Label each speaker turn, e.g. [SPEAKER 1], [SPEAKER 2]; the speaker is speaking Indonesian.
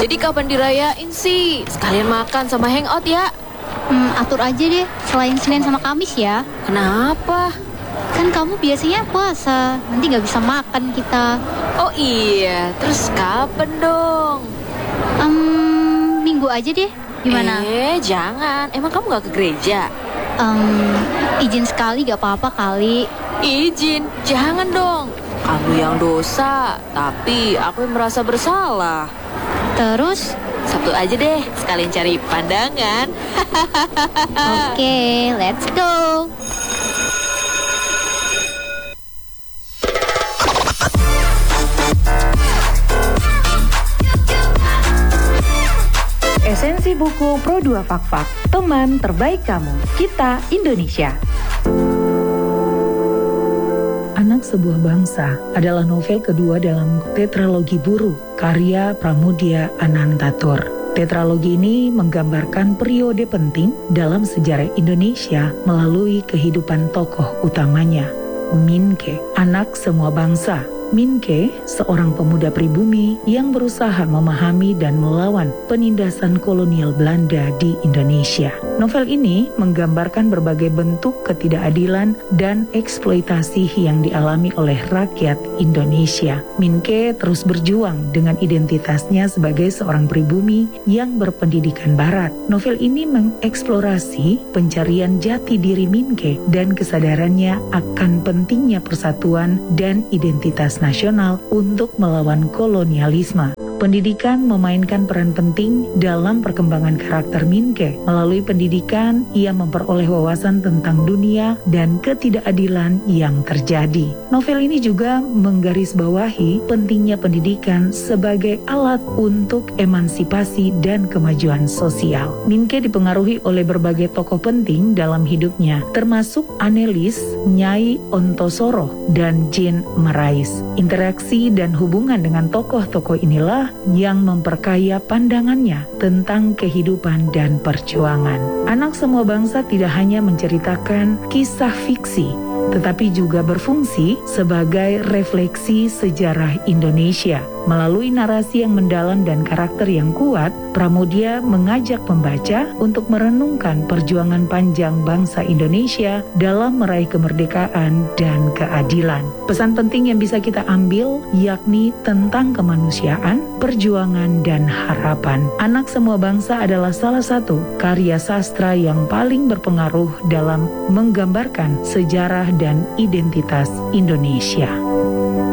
[SPEAKER 1] Jadi kapan dirayain sih? Sekalian makan sama hangout ya.
[SPEAKER 2] Atur aja deh, selain Senin sama Kamis ya.
[SPEAKER 1] Kenapa?
[SPEAKER 2] Kan kamu biasanya puasa, nanti gak bisa makan kita.
[SPEAKER 1] Oh iya, terus kapan dong?
[SPEAKER 2] Minggu aja deh, gimana?
[SPEAKER 1] Jangan, emang kamu gak ke gereja?
[SPEAKER 2] Izin sekali gak apa-apa kali.
[SPEAKER 1] Izin, jangan dong. Kamu yang dosa, tapi aku yang merasa bersalah.
[SPEAKER 2] Terus?
[SPEAKER 1] Sabtu aja deh, sekalian cari pandangan.
[SPEAKER 2] Oke, let's go.
[SPEAKER 3] Esensi buku Pro 2 Fak-Fak, teman terbaik kamu, kita Indonesia. Anak Sebuah Bangsa adalah novel kedua dalam tetralogi Buru, karya Pramudia Anantatur. Tetralogi ini menggambarkan periode penting dalam sejarah Indonesia melalui kehidupan tokoh utamanya. Minke, anak semua bangsa. Minke, seorang pemuda pribumi yang berusaha memahami dan melawan penindasan kolonial Belanda di Indonesia. Novel ini menggambarkan berbagai bentuk ketidakadilan dan eksploitasi yang dialami oleh rakyat Indonesia. Minke terus berjuang dengan identitasnya sebagai seorang pribumi yang berpendidikan barat. Novel ini mengeksplorasi pencarian jati diri Minke dan kesadarannya akan pentingnya persatuan dan identitas nasional untuk melawan kolonialisme. Pendidikan memainkan peran penting dalam perkembangan karakter Minke. Melalui pendidikan, ia memperoleh wawasan tentang dunia dan ketidakadilan yang terjadi. Novel ini juga menggarisbawahi pentingnya pendidikan sebagai alat untuk emansipasi dan kemajuan sosial. Minke dipengaruhi oleh berbagai tokoh penting dalam hidupnya, termasuk Anelis, Nyai Ontosoro, dan Jin Marais. Interaksi dan hubungan dengan tokoh-tokoh inilah yang memperkaya pandangannya tentang kehidupan dan perjuangan. Anak Semua Bangsa tidak hanya menceritakan kisah fiksi, tetapi juga berfungsi sebagai refleksi sejarah Indonesia. Melalui narasi yang mendalam dan karakter yang kuat, Pramudia mengajak pembaca untuk merenungkan perjuangan panjang bangsa Indonesia dalam meraih kemerdekaan dan keadilan. Pesan penting yang bisa kita ambil yakni tentang kemanusiaan, perjuangan, dan harapan. Anak Semua Bangsa adalah salah satu karya sastra yang paling berpengaruh dalam menggambarkan sejarah dan identitas Indonesia.